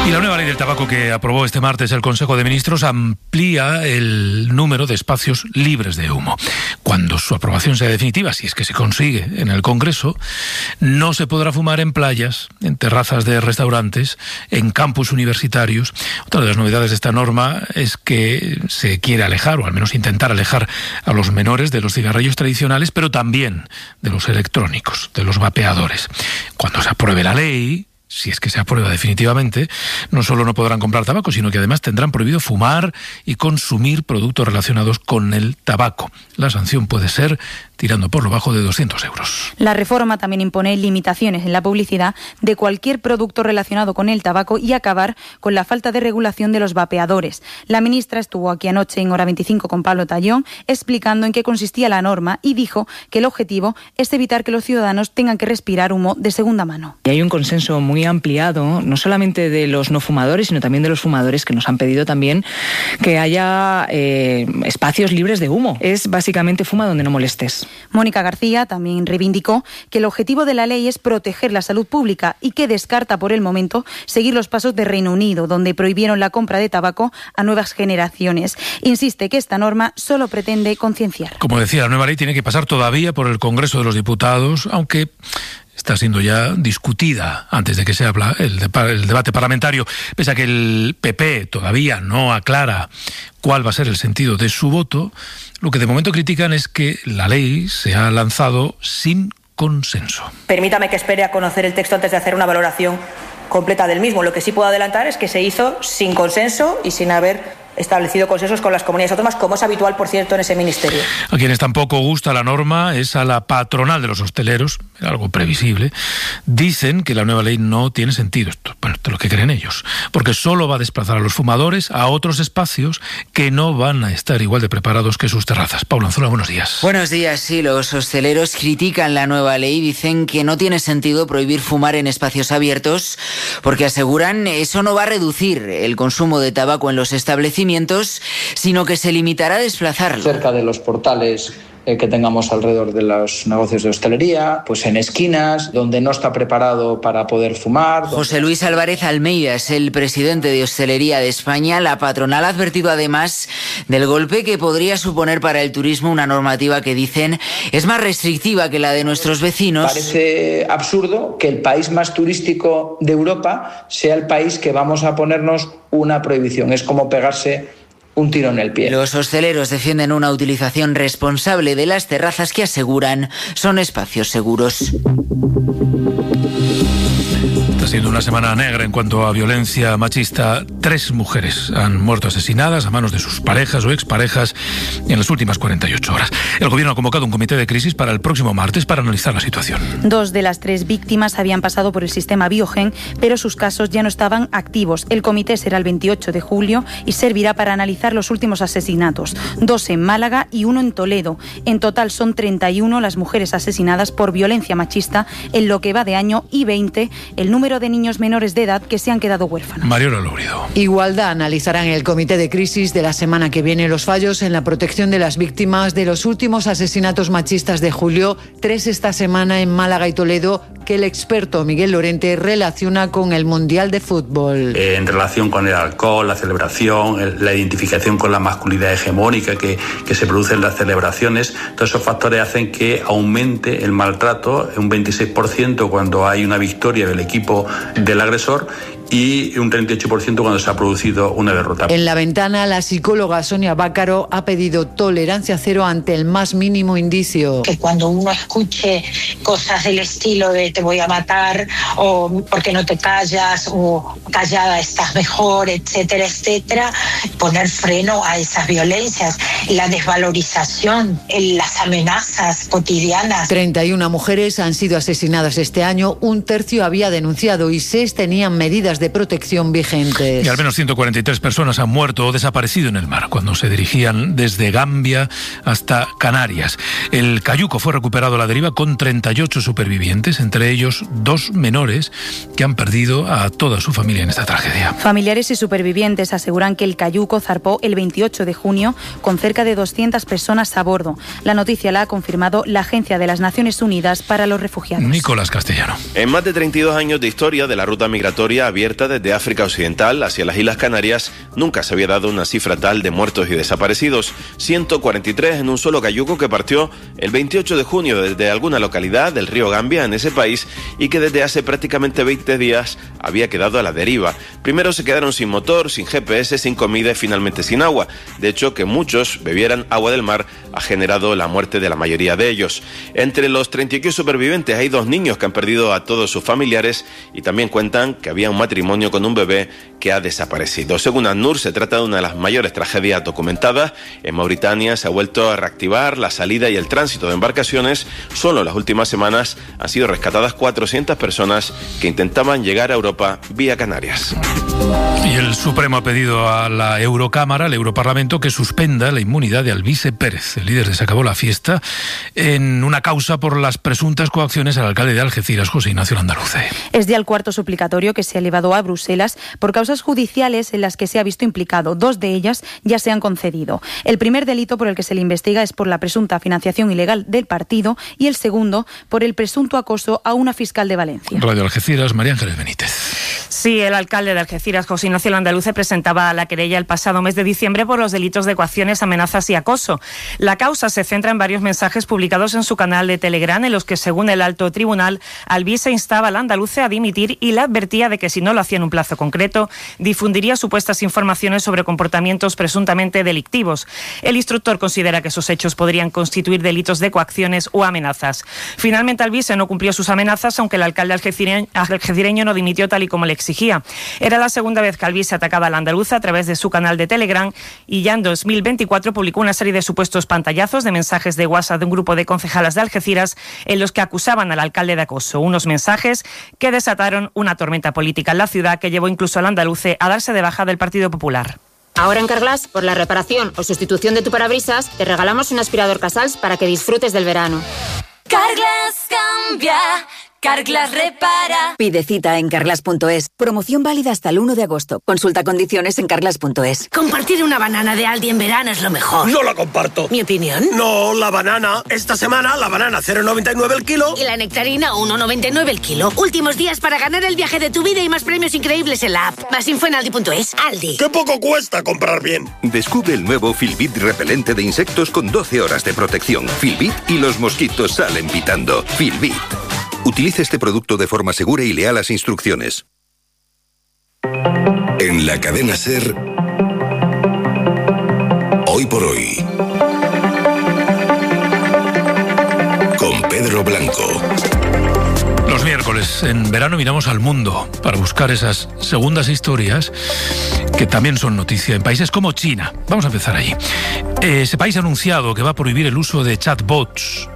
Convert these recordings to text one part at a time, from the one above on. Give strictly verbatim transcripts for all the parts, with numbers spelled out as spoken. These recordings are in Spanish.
Y la nueva ley del tabaco que aprobó este martes el Consejo de Ministros amplía el número de espacios libres de humo. Cuando su aprobación sea definitiva, si es que se consigue en el Congreso, no se podrá fumar en playas, en terrazas de restaurantes, en campus universitarios. Otra de las novedades de esta norma es que se quiere alejar, o al menos intentar alejar a los menores de los cigarrillos tradicionales, pero también de los electrónicos, de los vapeadores. Cuando se apruebe la ley, si es que se aprueba definitivamente, no solo no podrán comprar tabaco, sino que además tendrán prohibido fumar y consumir productos relacionados con el tabaco. La sanción puede ser tirando por lo bajo de doscientos euros. La reforma también impone limitaciones en la publicidad de cualquier producto relacionado con el tabaco y acabar con la falta de regulación de los vapeadores. La ministra estuvo aquí anoche en Hora veinticinco con Pablo Tallón explicando en qué consistía la norma y dijo que el objetivo es evitar que los ciudadanos tengan que respirar humo de segunda mano. Y hay un consenso muy ampliado, no solamente de los no fumadores, sino también de los fumadores, que nos han pedido también que haya eh, espacios libres de humo. Es básicamente fuma donde no molestes. Mónica García también reivindicó que el objetivo de la ley es proteger la salud pública y que descarta por el momento seguir los pasos de Reino Unido, donde prohibieron la compra de tabaco a nuevas generaciones. Insiste que esta norma solo pretende concienciar. Como decía, la nueva ley tiene que pasar todavía por el Congreso de los Diputados, aunque está siendo ya discutida antes de que se abra el, de, el debate parlamentario, pese a que el P P todavía no aclara cuál va a ser el sentido de su voto. Lo que de momento critican es que la ley se ha lanzado sin consenso. Permítame que espere a conocer el texto antes de hacer una valoración completa del mismo. Lo que sí puedo adelantar es que se hizo sin consenso y sin haber establecido consensos con las comunidades autónomas, como es habitual, por cierto, en ese ministerio. A quienes tampoco gusta la norma es a la patronal de los hosteleros, algo previsible. Dicen que la nueva ley no tiene sentido, esto, bueno, esto es lo que creen ellos, porque solo va a desplazar a los fumadores a otros espacios que no van a estar igual de preparados que sus terrazas. Paula Anzola, buenos días. Buenos días, sí, los hosteleros critican la nueva ley, dicen que no tiene sentido prohibir fumar en espacios abiertos, porque aseguran eso no va a reducir el consumo de tabaco en los establecimientos, sino que se limitará a desplazarlo. Cerca de los portales eh, que tengamos alrededor de los negocios de hostelería, pues en esquinas, donde no está preparado para poder fumar. José Luis Álvarez Almeida es el presidente de Hostelería de España. La patronal ha advertido además del golpe que podría suponer para el turismo una normativa que dicen es más restrictiva que la de nuestros vecinos. Parece absurdo que el país más turístico de Europa sea el país que vamos a ponernos una prohibición. Es como pegarse un tiro en el pie. Los hosteleros defienden una utilización responsable de las terrazas que aseguran son espacios seguros. Está siendo una semana negra en cuanto a violencia machista. Tres mujeres han muerto asesinadas a manos de sus parejas o exparejas en las últimas cuarenta y ocho horas. El gobierno ha convocado un comité de crisis para el próximo martes para analizar la situación. Dos de las tres víctimas habían pasado por el sistema Biogen, pero sus casos ya no estaban activos. El comité será el veintiocho de julio y servirá para analizar los últimos asesinatos, dos en Málaga y uno en Toledo. En total son treinta y uno las mujeres asesinadas por violencia machista en lo que va de año y veinte el número de niños menores de edad que se han quedado huérfanos. Mariola Lourido. Igualdad analizará en el comité de crisis de la semana que viene los fallos en la protección de las víctimas de los últimos asesinatos machistas de julio, tres esta semana en Málaga y Toledo, que el experto Miguel Lorente relaciona con el Mundial de Fútbol. Eh, en relación con el alcohol, la celebración, el, la identificación con la masculinidad hegemónica que, que se produce en las celebraciones, todos esos factores hacen que aumente el maltrato un veintiséis por ciento cuando hay una victoria del equipo del agresor y un treinta y ocho por ciento cuando se ha producido una derrota. En La Ventana, la psicóloga Sonia Bácaro ha pedido tolerancia cero ante el más mínimo indicio. Que cuando uno escuche cosas del estilo de te voy a matar, o porque no te callas, o callada estás mejor, etcétera, etcétera, poner freno a esas violencias, la desvalorización, las amenazas cotidianas. treinta y una mujeres han sido asesinadas este año, un tercio había denunciado y seis tenían medidas de protección vigentes. Y al menos ciento cuarenta y tres personas han muerto o desaparecido en el mar cuando se dirigían desde Gambia hasta Canarias. El cayuco fue recuperado a la deriva con treinta y ocho supervivientes, entre ellos dos menores que han perdido a toda su familia en esta tragedia. Familiares y supervivientes aseguran que el cayuco zarpó el veintiocho de junio con cerca de doscientas personas a bordo. La noticia la ha confirmado la Agencia de las Naciones Unidas para los Refugiados. Nicolás Castellano. En más de treinta y dos años de historia de la ruta migratoria abierta abierta desde África Occidental hacia las Islas Canarias, nunca se había dado una cifra tal de muertos y desaparecidos. ciento cuarenta y tres en un solo cayuco que partió el veintiocho de junio desde alguna localidad del río Gambia en ese país y que desde hace prácticamente veinte días había quedado a la deriva. Primero se quedaron sin motor, sin G P S, sin comida y finalmente sin agua. De hecho, que muchos bebieran agua del mar ha generado la muerte de la mayoría de ellos. Entre los treinta y uno supervivientes hay dos niños que han perdido a todos sus familiares y también cuentan que había un matrimonio con un bebé que ha desaparecido. Según ACNUR, se trata de una de las mayores tragedias documentadas. En Mauritania se ha vuelto a reactivar la salida y el tránsito de embarcaciones. Solo en las últimas semanas han sido rescatadas cuatrocientas personas que intentaban llegar a Europa vía Canarias. Y el Supremo ha pedido a la Eurocámara, al Europarlamento, que suspenda la inmunidad de Alvise Pérez, el líder de Se Acabó la Fiesta, en una causa por las presuntas coacciones al alcalde de Algeciras, José Ignacio Landaluce. Es ya el cuarto suplicatorio que se ha elevado a Bruselas por causas judiciales en las que se ha visto implicado. Dos de ellas ya se han concedido. El primer delito por el que se le investiga es por la presunta financiación ilegal del partido y el segundo por el presunto acoso a una fiscal de Valencia. Radio Algeciras, María Ángeles Benítez. Sí, el alcalde de Algeciras, José Ignacio Landaluce, presentaba la querella el pasado mes de diciembre por los delitos de coacciones, amenazas y acoso. La causa se centra en varios mensajes publicados en su canal de Telegram en los que, según el alto tribunal, Alvise instaba a Landaluce a dimitir y le advertía de que si no lo hacía en un plazo concreto, difundiría supuestas informaciones sobre comportamientos presuntamente delictivos. El instructor considera que esos hechos podrían constituir delitos de coacciones o amenazas. Finalmente, Alvise no cumplió sus amenazas, aunque el alcalde algecireño, algecireño no dimitió tal y como le exigía. Era la segunda vez que Alvise atacaba a Landaluce a través de su canal de Telegram y ya en dos mil veinticuatro publicó una serie de supuestos pantallazos de mensajes de WhatsApp de un grupo de concejalas de Algeciras en los que acusaban al alcalde de acoso. Unos mensajes que desataron una tormenta política en la ciudad que llevó incluso al Landaluce a darse de baja del Partido Popular. Ahora en Carglass, por la reparación o sustitución de tu parabrisas, te regalamos un aspirador Casals para que disfrutes del verano. Carglass cambia, Carglass repara. Pide cita en carglass punto es. Promoción válida hasta el uno de agosto. Consulta condiciones en carglass punto es. Compartir una banana de Aldi en verano es lo mejor. No la comparto. ¿Mi opinión? No, la banana. Esta semana la banana cero coma noventa y nueve el kilo. Y la nectarina uno coma noventa y nueve el kilo. Últimos días para ganar el viaje de tu vida y más premios increíbles en la app. Más info en aldi punto es. Aldi. ¡Qué poco cuesta comprar bien! Descubre el nuevo Filbit repelente de insectos con doce horas de protección. Filbit y los mosquitos salen pitando. Filbit. Utilice este producto de forma segura y lea las instrucciones. En la cadena SER, hoy por hoy, con Pedro Blanco. Los miércoles en verano miramos al mundo para buscar esas segundas historias que también son noticia en países como China. Vamos a empezar allí. Ese país ha anunciado que va a prohibir el uso de chatbots,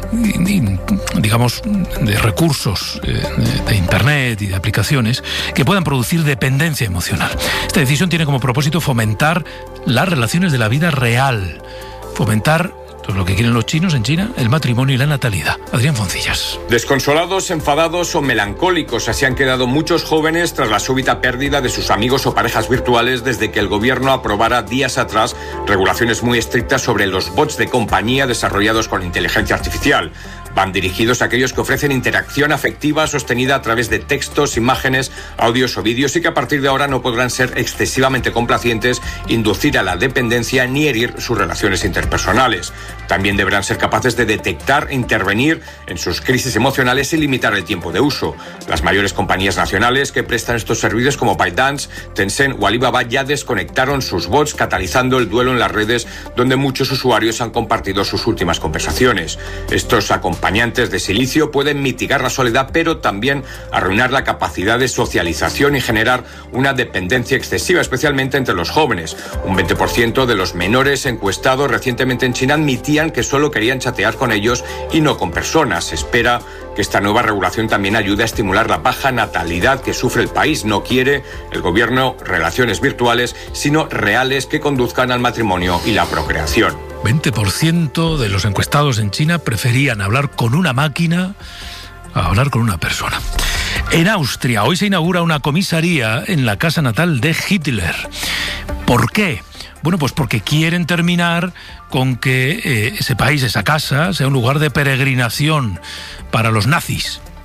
digamos, de recursos de internet y de aplicaciones que puedan producir dependencia emocional. Esta decisión tiene como propósito fomentar las relaciones de la vida real, fomentar lo que quieren los chinos en China, el matrimonio y la natalidad. Adrián Foncillas. Desconsolados, enfadados o melancólicos, así han quedado muchos jóvenes tras la súbita pérdida de sus amigos o parejas virtuales desde que el gobierno aprobara días atrás regulaciones muy estrictas sobre los bots de compañía desarrollados con inteligencia artificial. Van dirigidos a aquellos que ofrecen interacción afectiva sostenida a través de textos, imágenes, audios o vídeos y que a partir de ahora no podrán ser excesivamente complacientes, inducir a la dependencia ni herir sus relaciones interpersonales. También deberán ser capaces de detectar e intervenir en sus crisis emocionales y limitar el tiempo de uso. Las mayores compañías nacionales que prestan estos servicios como ByteDance, Tencent o Alibaba ya desconectaron sus bots, catalizando el duelo en las redes donde muchos usuarios han compartido sus últimas conversaciones. Estos acompañantes Acompañantes de silicio pueden mitigar la soledad, pero también arruinar la capacidad de socialización y generar una dependencia excesiva, especialmente entre los jóvenes. Un veinte por ciento de los menores encuestados recientemente en China admitían que solo querían chatear con ellos y no con personas. Se espera que esta nueva regulación también ayude a estimular la baja natalidad que sufre el país. No quiere el gobierno relaciones virtuales, sino reales que conduzcan al matrimonio y la procreación. veinte por ciento de los encuestados en China preferían hablar con una máquina a hablar con una persona. En Austria hoy se inaugura una comisaría en la casa natal de Hitler. ¿Por qué? Bueno, pues porque quieren terminar con que eh, ese país, esa casa, sea un lugar de peregrinación para los nazis.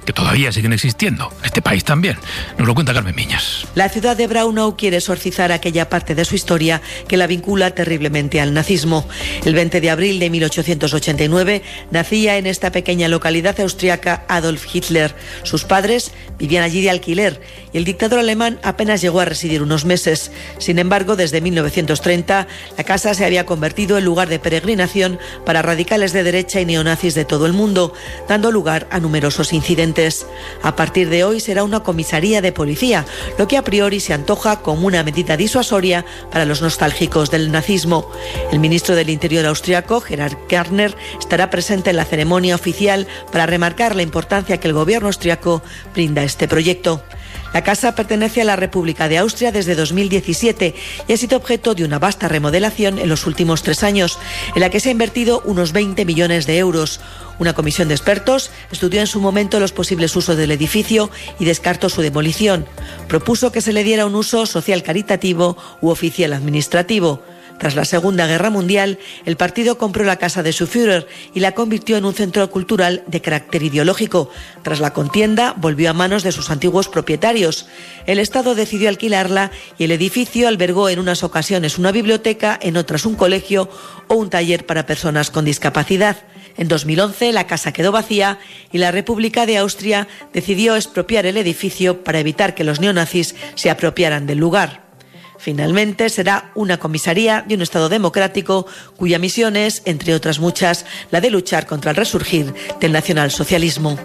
que todavía siguen existiendo, en este país también. Nos lo cuenta Carmen Miñas. La ciudad de Braunau quiere exorcizar aquella parte de su historia que la vincula terriblemente al nazismo. El veinte de abril de mil ochocientos ochenta y nueve nacía en esta pequeña localidad austriaca Adolf Hitler. Sus padres vivían allí de alquiler y el dictador alemán apenas llegó a residir unos meses. Sin embargo, desde mil novecientos treinta, la casa se había convertido en lugar de peregrinación para radicales de derecha y neonazis de todo el mundo, dando lugar a numerosos incidentes. A partir de hoy será una comisaría de policía, lo que a priori se antoja como una medida disuasoria para los nostálgicos del nazismo. El ministro del Interior austriaco, Gerhard Gärtner, estará presente en la ceremonia oficial para remarcar la importancia que el gobierno austriaco brinda a este proyecto. La casa pertenece a la República de Austria desde dos mil diecisiete y ha sido objeto de una vasta remodelación en los últimos tres años, en la que se ha invertido unos veinte millones de euros. Una comisión de expertos estudió en su momento los posibles usos del edificio y descartó su demolición. Propuso que se le diera un uso social caritativo u oficial administrativo. Tras la Segunda Guerra Mundial, el partido compró la casa de su Führer y la convirtió en un centro cultural de carácter ideológico. Tras la contienda, volvió a manos de sus antiguos propietarios. El Estado decidió alquilarla y el edificio albergó en unas ocasiones una biblioteca, en otras un colegio o un taller para personas con discapacidad. En dos mil once, la casa quedó vacía y la República de Austria decidió expropiar el edificio para evitar que los neonazis se apropiaran del lugar. Finalmente, será una comisaría de un Estado democrático cuya misión es, entre otras muchas, la de luchar contra el resurgir del nacionalsocialismo.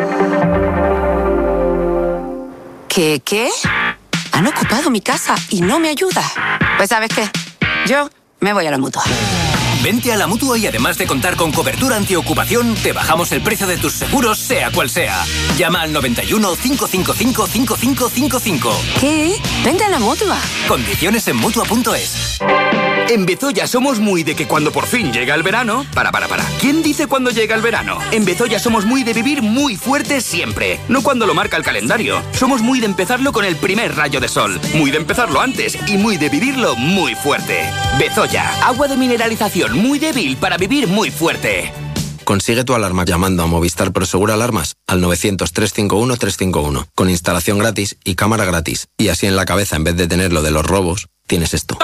¿Qué, qué? Han ocupado mi casa y no me ayuda. Pues ¿sabes qué? Yo me voy a la Mutua. Vente a la Mutua y además de contar con cobertura antiocupación, te bajamos el precio de tus seguros, sea cual sea. Llama al noventa y uno, cinco cinco cinco, cinco cinco cinco cinco. ¿Qué? Vente a la Mutua. Condiciones en Mutua punto es. En Bezoya somos muy de que cuando por fin llega el verano... Para, para, para. ¿Quién dice cuando llega el verano? En Bezoya somos muy de vivir muy fuerte siempre. No cuando lo marca el calendario. Somos muy de empezarlo con el primer rayo de sol. Muy de empezarlo antes y muy de vivirlo muy fuerte. Bezoya, agua de mineralización muy débil para vivir muy fuerte. Consigue tu alarma llamando a Movistar Prosegur Alarmas al novecientos, trescientos cincuenta y uno, trescientos cincuenta y uno, con instalación gratis y cámara gratis. Y así en la cabeza, en vez de tener lo de los robos, tienes esto.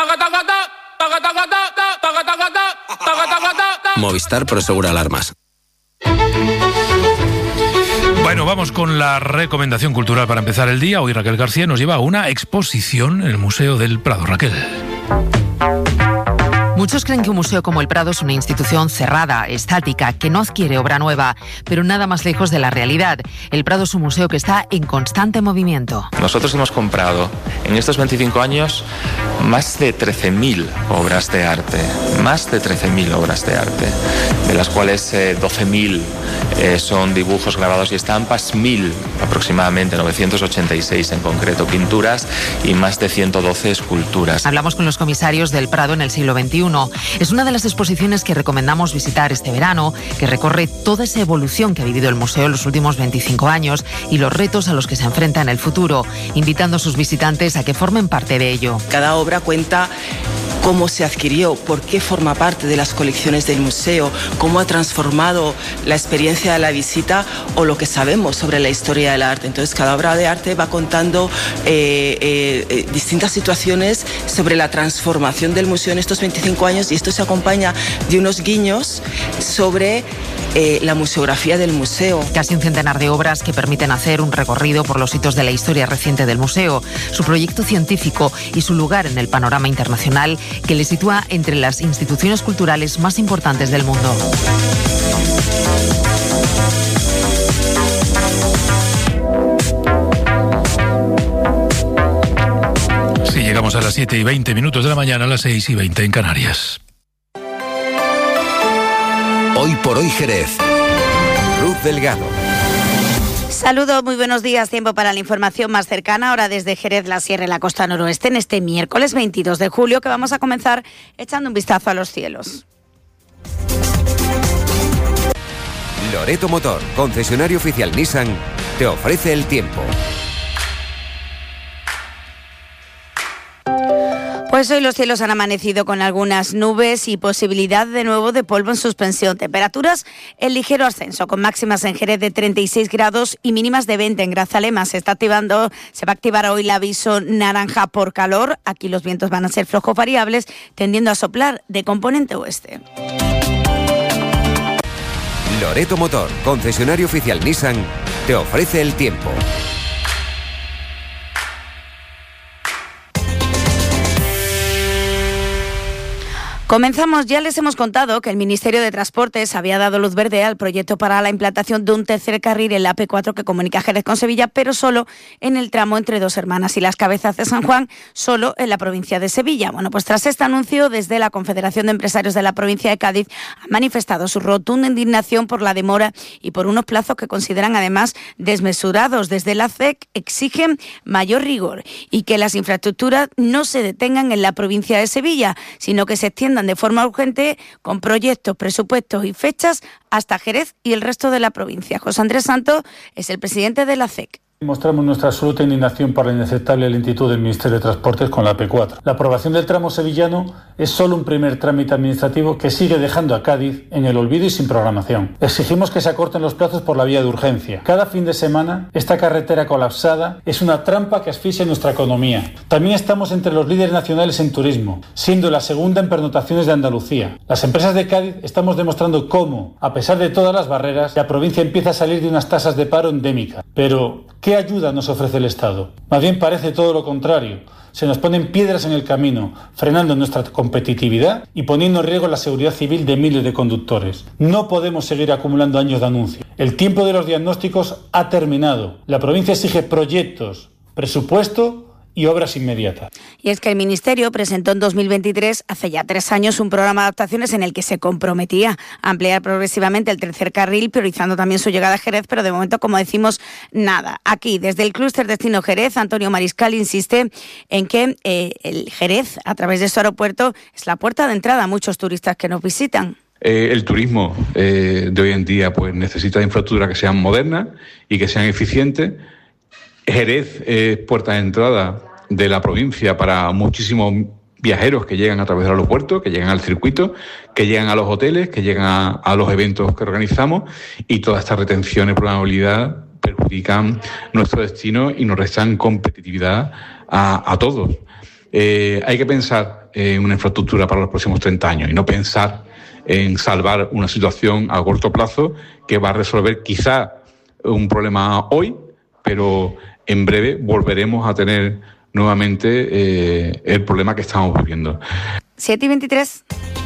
Movistar Prosegur Alarmas. Bueno, vamos con la recomendación cultural para empezar el día. Hoy Raquel García nos lleva a una exposición en el Museo del Prado. Raquel. Muchos creen que un museo como el Prado es una institución cerrada, estática, que no adquiere obra nueva, pero nada más lejos de la realidad. El Prado es un museo que está en constante movimiento. Nosotros hemos comprado en estos veinticinco años más de trece mil obras de arte, más de trece mil obras de arte, de las cuales eh, doce mil eh, son dibujos, grabados y estampas, mil aproximadamente, novecientos ochenta y seis en concreto, pinturas y más de ciento doce esculturas. Hablamos con los comisarios del Prado en el siglo veintiuno. Es una de las exposiciones que recomendamos visitar este verano, que recorre toda esa evolución que ha vivido el museo en los últimos veinticinco años y los retos a los que se enfrenta en el futuro, invitando a sus visitantes a que formen parte de ello. Cada obra cuenta cómo se adquirió, por qué forma parte de las colecciones del museo, cómo ha transformado la experiencia de la visita o lo que sabemos sobre la historia del arte. Entonces, cada obra de arte va contando eh, eh, eh, distintas situaciones sobre la transformación del museo en estos veinticinco años, y esto se acompaña de unos guiños sobre eh, la museografía del museo. Casi un centenar de obras que permiten hacer un recorrido por los hitos de la historia reciente del museo, su proyecto científico y su lugar en el panorama internacional, que le sitúa entre las instituciones culturales más importantes del mundo. Sí, llegamos a las siete y veinte minutos de la mañana, a las seis y veinte en Canarias. Hoy por hoy Jerez. Ruth Delgado. Saludos, muy buenos días. Tiempo para la información más cercana, ahora desde Jerez, la Sierra y la Costa Noroeste, en este miércoles veintidós de julio, que vamos a comenzar echando un vistazo a los cielos. Loreto Motor, concesionario oficial Nissan, te ofrece el tiempo. Pues hoy los cielos han amanecido con algunas nubes y posibilidad de nuevo de polvo en suspensión. Temperaturas en ligero ascenso, con máximas en Jerez de treinta y seis grados y mínimas de veinte en Grazalema. Se está activando, se va a activar hoy el aviso naranja por calor. Aquí los vientos van a ser flojos variables, tendiendo a soplar de componente oeste. Loreto Motor, concesionario oficial Nissan, te ofrece el tiempo. Comenzamos, ya les hemos contado que el Ministerio de Transportes había dado luz verde al proyecto para la implantación de un tercer carril en la A P cuatro que comunica Jerez con Sevilla, pero solo en el tramo entre Dos Hermanas y Las Cabezas de San Juan, solo en la provincia de Sevilla. Bueno, pues tras este anuncio, desde la Confederación de Empresarios de la provincia de Cádiz han manifestado su rotunda indignación por la demora y por unos plazos que consideran además desmesurados. Desde la C E C exigen mayor rigor y que las infraestructuras no se detengan en la provincia de Sevilla, sino que se extiendan de forma urgente con proyectos, presupuestos y fechas hasta Jerez y el resto de la provincia. José Andrés Santos es el presidente de la C E C. Mostramos nuestra absoluta indignación por la inaceptable lentitud del Ministerio de Transportes con la A P cuatro. La aprobación del tramo sevillano es solo un primer trámite administrativo que sigue dejando a Cádiz en el olvido y sin programación. Exigimos que se acorten los plazos por la vía de urgencia. Cada fin de semana, esta carretera colapsada es una trampa que asfixia nuestra economía. También estamos entre los líderes nacionales en turismo, siendo la segunda en pernotaciones de Andalucía. Las empresas de Cádiz estamos demostrando cómo, a pesar de todas las barreras, la provincia empieza a salir de unas tasas de paro endémicas. Pero ¿qué ayuda nos ofrece el Estado? Más bien parece todo lo contrario. Se nos ponen piedras en el camino, frenando nuestra competitividad y poniendo en riesgo la seguridad civil de miles de conductores. No podemos seguir acumulando años de anuncios. El tiempo de los diagnósticos ha terminado. La provincia exige proyectos, presupuesto y obras inmediatas. Y es que el Ministerio presentó en dos mil veintitrés, hace ya tres años, un programa de adaptaciones en el que se comprometía a ampliar progresivamente el tercer carril, priorizando también su llegada a Jerez, pero de momento, como decimos, nada. Aquí, desde el clúster Destino Jerez, Antonio Mariscal insiste en que eh, el Jerez, a través de su aeropuerto, es la puerta de entrada a muchos turistas que nos visitan. Eh, el turismo eh, de hoy en día pues necesita infraestructuras que sean modernas y que sean eficientes. Jerez es puerta de entrada de la provincia para muchísimos viajeros que llegan a través del aeropuerto, que llegan al circuito, que llegan a los hoteles, que llegan a, a los eventos que organizamos, y todas estas retenciones por movilidad perjudican nuestro destino y nos restan competitividad a, a todos. Eh, hay que pensar en una infraestructura para los próximos treinta años y no pensar en salvar una situación a corto plazo que va a resolver quizá un problema hoy, pero en breve volveremos a tener nuevamente eh, el problema que estamos viviendo. siete y veintitrés.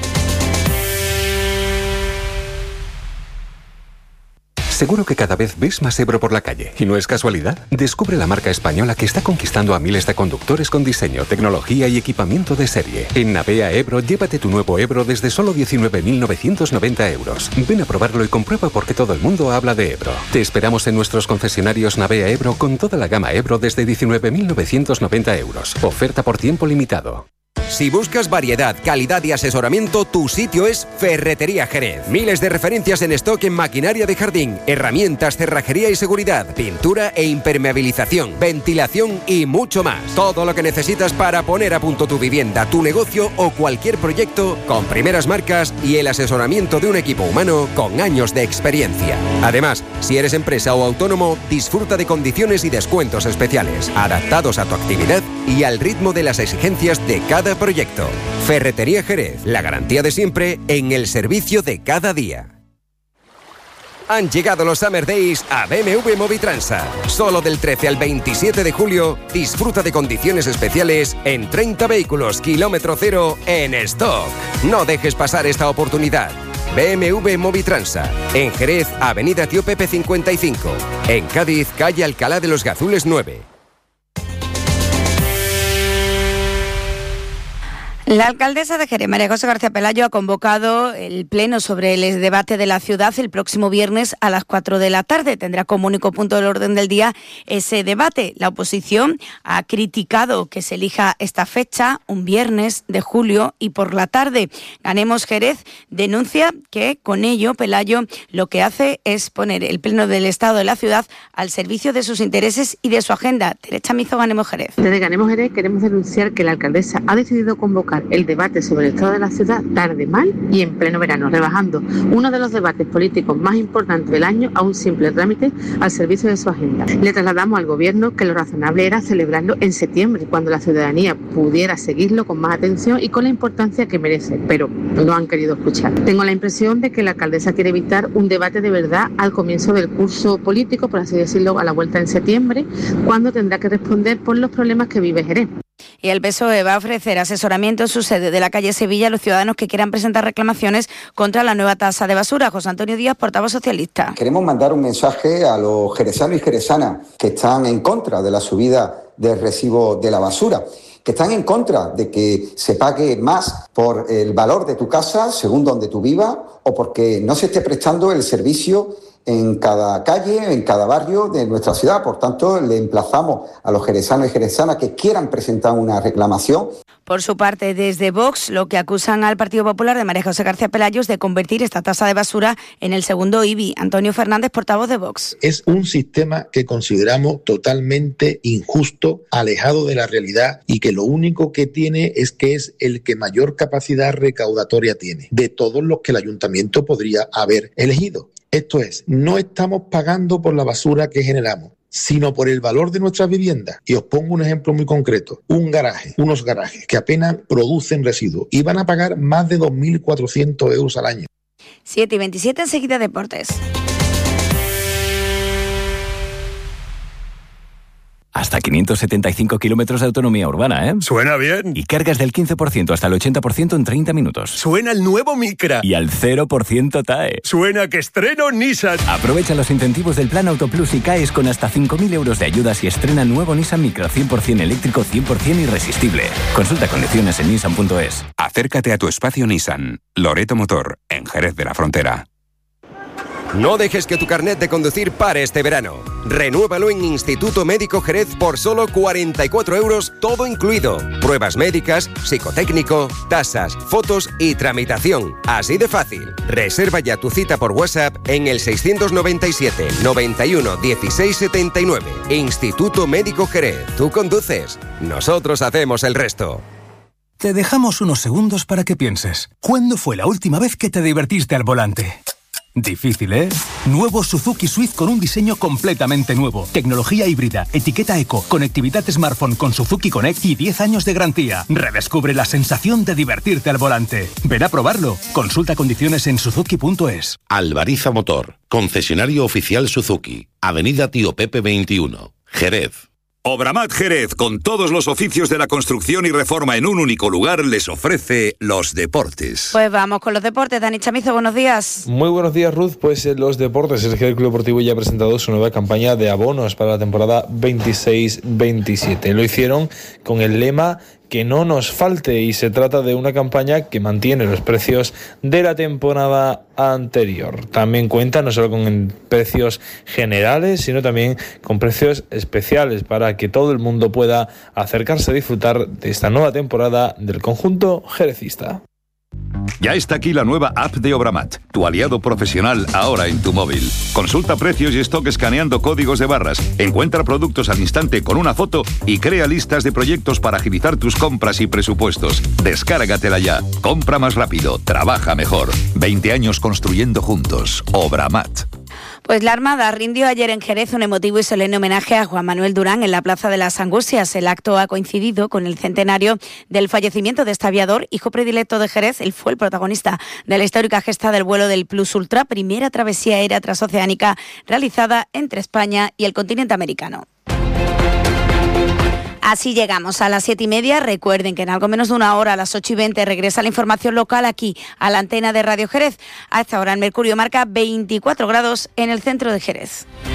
Seguro que cada vez ves más Ebro por la calle. ¿Y no es casualidad? Descubre la marca española que está conquistando a miles de conductores con diseño, tecnología y equipamiento de serie. En Navea Ebro, llévate tu nuevo Ebro desde solo diecinueve mil novecientos noventa euros. Ven a probarlo y comprueba por qué todo el mundo habla de Ebro. Te esperamos en nuestros concesionarios Navea Ebro con toda la gama Ebro desde diecinueve mil novecientos noventa euros. Oferta por tiempo limitado. Si buscas variedad, calidad y asesoramiento, tu sitio es Ferretería Jerez. Miles de referencias en stock en maquinaria de jardín, herramientas, cerrajería y seguridad, pintura e impermeabilización, ventilación y mucho más. Todo lo que necesitas para poner a punto tu vivienda, tu negocio o cualquier proyecto con primeras marcas y el asesoramiento de un equipo humano con años de experiencia. Además, si eres empresa o autónomo, disfruta de condiciones y descuentos especiales, adaptados a tu actividad y al ritmo de las exigencias de cada proyecto. Ferretería Jerez, la garantía de siempre en el servicio de cada día. Han llegado los Summer Days a B M W Movitransa. Solo del trece al veintisiete de julio, disfruta de condiciones especiales en treinta vehículos kilómetro cero en stock. No dejes pasar esta oportunidad. B M W Movitransa. En Jerez, Avenida Tío Pepe cincuenta y cinco. En Cádiz, calle Alcalá de los Gazules nueve. La alcaldesa de Jerez, María José García Pelayo, ha convocado el pleno sobre el debate de la ciudad el próximo viernes a las cuatro de la tarde. Tendrá como único punto del orden del día ese debate. La oposición ha criticado que se elija esta fecha, un viernes de julio y por la tarde. Ganemos Jerez denuncia que con ello Pelayo lo que hace es poner el pleno del Estado de la ciudad al servicio de sus intereses y de su agenda. Derecha Mizo, Ganemos Jerez. Desde Ganemos Jerez queremos denunciar que la alcaldesa ha decidido convocar el debate sobre el estado de la ciudad tarde, mal y en pleno verano, rebajando uno de los debates políticos más importantes del año a un simple trámite al servicio de su agenda. Le trasladamos al Gobierno que lo razonable era celebrarlo en septiembre, cuando la ciudadanía pudiera seguirlo con más atención y con la importancia que merece, pero no han querido escuchar. Tengo la impresión de que la alcaldesa quiere evitar un debate de verdad al comienzo del curso político, por así decirlo, a la vuelta en septiembre, cuando tendrá que responder por los problemas que vive Jerez. Y el P S O E va a ofrecer asesoramiento en su sede de la calle Sevilla a los ciudadanos que quieran presentar reclamaciones contra la nueva tasa de basura. José Antonio Díaz, portavoz socialista. Queremos mandar un mensaje a los jerezanos y jerezanas que están en contra de la subida del recibo de la basura, que están en contra de que se pague más por el valor de tu casa según donde tú vivas o porque no se esté prestando el servicio en cada calle, en cada barrio de nuestra ciudad. Por tanto, le emplazamos a los jerezanos y jerezanas que quieran presentar una reclamación. Por su parte, desde Vox, lo que acusan al Partido Popular de María José García Pelayo es de convertir esta tasa de basura en el segundo I B I. Antonio Fernández, portavoz de Vox. Es un sistema que consideramos totalmente injusto, alejado de la realidad y que lo único que tiene es que es el que mayor capacidad recaudatoria tiene de todos los que el ayuntamiento podría haber elegido. Esto es, no estamos pagando por la basura que generamos, sino por el valor de nuestras viviendas. Y os pongo un ejemplo muy concreto. Un garaje, unos garajes que apenas producen residuos y van a pagar más de dos mil cuatrocientos euros al año. siete y veintisiete, enseguida deportes. Hasta quinientos setenta y cinco kilómetros de autonomía urbana, ¿eh? Suena bien. Y cargas del quince por ciento hasta el ochenta por ciento en treinta minutos. Suena el nuevo Micra. Y al cero por ciento T A E. Suena que estreno Nissan. Aprovecha los incentivos del Plan Autoplus y caes con hasta cinco mil euros de ayudas y estrena nuevo Nissan Micra cien por ciento eléctrico, cien por ciento irresistible. Consulta condiciones en nissan punto es. Acércate a tu espacio Nissan. Loreto Motor, en Jerez de la Frontera. No dejes que tu carnet de conducir pare este verano. Renuévalo en Instituto Médico Jerez por solo cuarenta y cuatro euros, todo incluido. Pruebas médicas, psicotécnico, tasas, fotos y tramitación. Así de fácil. Reserva ya tu cita por WhatsApp en el seiscientos noventa y siete, noventa y uno, dieciséis setenta y nueve. Instituto Médico Jerez. Tú conduces. Nosotros hacemos el resto. Te dejamos unos segundos para que pienses. ¿Cuándo fue la última vez que te divertiste al volante? Difícil, ¿eh? Nuevo Suzuki Swift con un diseño completamente nuevo. Tecnología híbrida, etiqueta eco, conectividad smartphone con Suzuki Connect y diez años de garantía. Redescubre la sensación de divertirte al volante. Ven a probarlo. Consulta condiciones en suzuki punto es. Albariza Motor, concesionario oficial Suzuki. Avenida Tío Pepe veintiuno, Jerez. Obramat Jerez, con todos los oficios de la construcción y reforma en un único lugar, les ofrece los deportes. Pues vamos con los deportes. Dani Chamizo, buenos días. Muy buenos días, Ruth. Pues en los deportes, es que el Club Deportivo ya ha presentado su nueva campaña de abonos para la temporada veintiséis veintisiete. Lo hicieron con el lema que no nos falte, y se trata de una campaña que mantiene los precios de la temporada anterior. También cuenta no solo con precios generales, sino también con precios especiales para que todo el mundo pueda acercarse a disfrutar de esta nueva temporada del conjunto jerecista. Ya está aquí la nueva app de Obramat, tu aliado profesional ahora en tu móvil. Consulta precios y stock escaneando códigos de barras, encuentra productos al instante con una foto y crea listas de proyectos para agilizar tus compras y presupuestos. Descárgatela ya. Compra más rápido, trabaja mejor. veinte años construyendo juntos. Obramat. Pues la Armada rindió ayer en Jerez un emotivo y solemne homenaje a Juan Manuel Durán en la Plaza de las Angustias. El acto ha coincidido con el centenario del fallecimiento de este aviador, hijo predilecto de Jerez. Él fue el protagonista de la histórica gesta del vuelo del Plus Ultra, primera travesía aérea transoceánica realizada entre España y el continente americano. Así llegamos a las siete y media. Recuerden que en algo menos de una hora, a las ocho y veinte, regresa la información local aquí, a la antena de Radio Jerez. A esta hora el mercurio marca veinticuatro grados en el centro de Jerez.